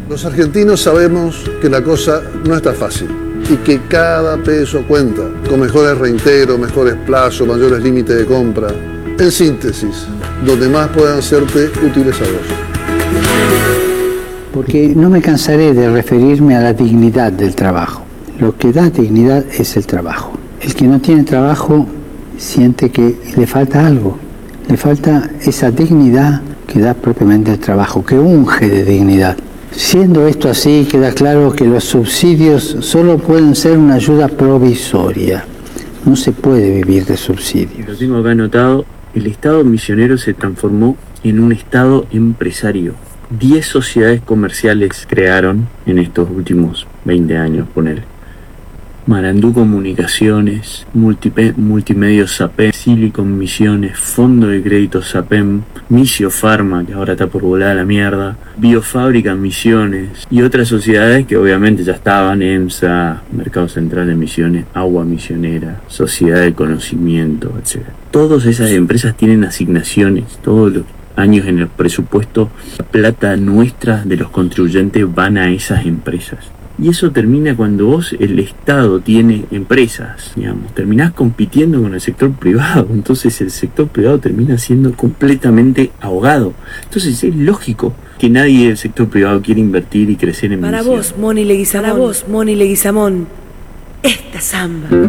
Los argentinos sabemos que la cosa no está fácil y que cada peso cuenta, con mejores reintegros, mejores plazos, mayores límites de compra. En síntesis, donde más puedan serte útiles a vos. Porque no me cansaré de referirme a la dignidad del trabajo. Lo que da dignidad es el trabajo. El que no tiene trabajo siente que le falta algo. Le falta esa dignidad que da propiamente el trabajo, que unge de dignidad. Siendo esto así, queda claro que los subsidios solo pueden ser una ayuda provisoria. No se puede vivir de subsidios. Lo tengo acá anotado. El Estado misionero se transformó en un Estado empresario. 10 sociedades comerciales crearon en estos últimos 20 años, ponele. Marandú Comunicaciones, Multimedios SAPEM, Silicon Misiones, Fondo de Crédito SAPEM, Misio Pharma, que ahora está por volar a la mierda, Biofábrica Misiones y otras sociedades que obviamente ya estaban, EMSA, Mercado Central de Misiones, Agua Misionera, Sociedad de Conocimiento, etc. Todas esas empresas tienen asignaciones, todos los años en el presupuesto, la plata nuestra de los contribuyentes van a esas empresas. Y eso termina cuando vos, el Estado, tiene empresas, digamos, terminás compitiendo con el sector privado, entonces el sector privado termina siendo completamente ahogado. Entonces es lógico que nadie del sector privado quiere invertir y crecer en Para medicina. vos, Moni Leguizamón, esta samba.